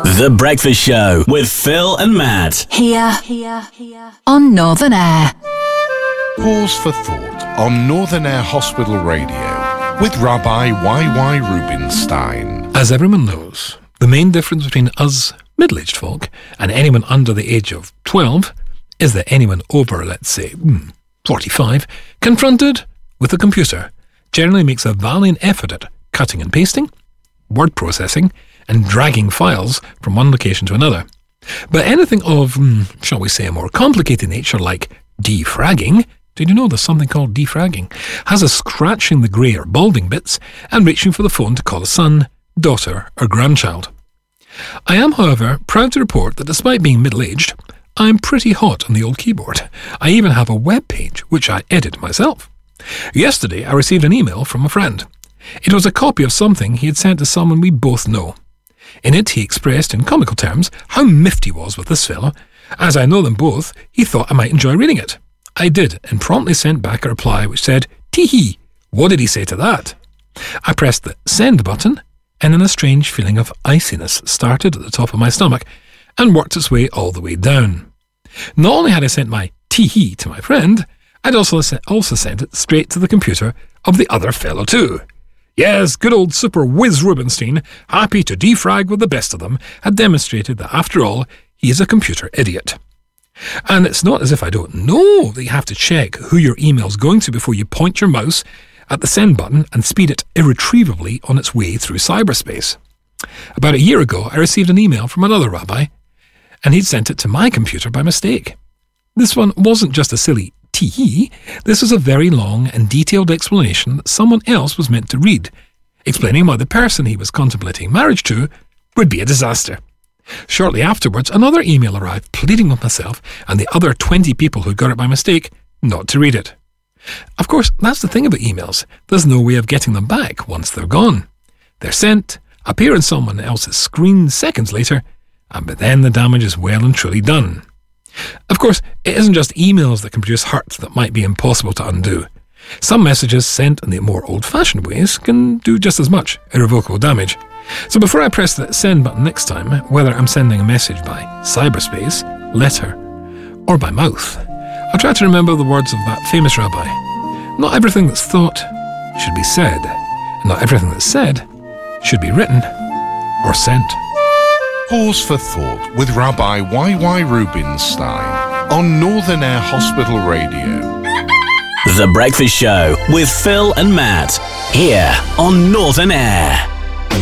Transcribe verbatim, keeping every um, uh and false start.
The Breakfast Show with Phil and Matt. Here, here, here. On Northern Air. Pause for thought on Northern Air Hospital Radio with Rabbi Y Y Rubinstein. As everyone knows, the main difference between us middle-aged folk and anyone under the age of twelve is that anyone over, let's say, forty-five, confronted with a computer, generally makes a valiant effort at cutting and pasting, word processing, and dragging files from one location to another. But anything of, shall we say, a more complicated nature like defragging, did you know there's something called defragging, has us scratching the grey or balding bits and reaching for the phone to call a son, daughter or grandchild. I am, however, proud to report that despite being middle-aged, I am pretty hot on the old keyboard. I even have a web page which I edit myself. Yesterday I received an email from a friend. It was a copy of something he had sent to someone we both know. In it he expressed in comical terms how miffed he was with this fellow. As I know them both, he thought I might enjoy reading it. I did, and promptly sent back a reply which said, "Tee-hee, what did he say to that?" I pressed the send button, and then a strange feeling of iciness started at the top of my stomach and worked its way all the way down. Not only had I sent my tee-hee to my friend, I'd also, also sent it straight to the computer of the other fellow too. Yes, good old Super Whiz Rubinstein, happy to defrag with the best of them, had demonstrated that after all, he is a computer idiot. And it's not as if I don't know that you have to check who your email's going to before you point your mouse at the send button and speed it irretrievably on its way through cyberspace. About a year ago, I received an email from another rabbi, and he'd sent it to my computer by mistake. This one wasn't just a silly tee, this was a very long and detailed explanation that someone else was meant to read, explaining why the person he was contemplating marriage to would be a disaster. Shortly afterwards, another email arrived pleading with myself and the other twenty people who got it by mistake not to read it. Of course, that's the thing about emails. There's no way of getting them back once they're gone. They're sent, appear on someone else's screen seconds later, and by then the damage is well and truly done. Of course, it isn't just emails that can produce hurt that might be impossible to undo. Some messages sent in the more old-fashioned ways can do just as much irrevocable damage. So before I press the send button next time, whether I'm sending a message by cyberspace, letter, or by mouth, I'll try to remember the words of that famous rabbi. Not everything that's thought should be said, and not everything that's said should be written or sent. Pause for thought with Rabbi Y Y Rubinstein on Northern Air Hospital Radio. The Breakfast Show with Phil and Matt, here on Northern Air.